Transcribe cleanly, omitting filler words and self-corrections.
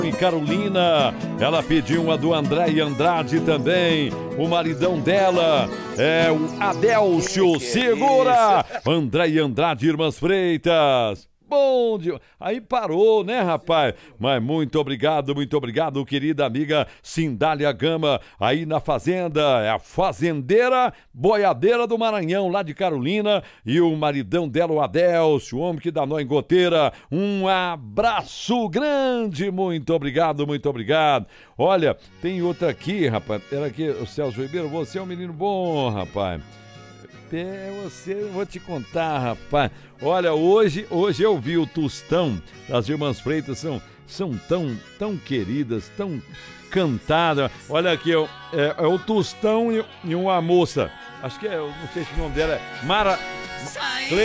Em Carolina, ela pediu uma do André e Andrade também. O maridão dela é o Adélcio. Segura! André e Andrade, Irmãs Freitas. Bom dia. Aí parou, né, rapaz? Mas muito obrigado, querida amiga Cindália Gama, aí na fazenda, é a fazendeira boiadeira do Maranhão, lá de Carolina, e o maridão dela, o Adélcio, o homem que dá nó em goteira. Um abraço grande, muito obrigado. Olha, tem outra aqui, rapaz, era aqui, o Celso Ribeiro, você é um menino bom, rapaz. Vou te contar, rapaz. Olha, hoje eu vi o Tostão das Irmãs Freitas, são tão queridas, tão cantadas. Olha aqui, é o Tostão e uma moça. Acho que não sei se o nome dela é Mara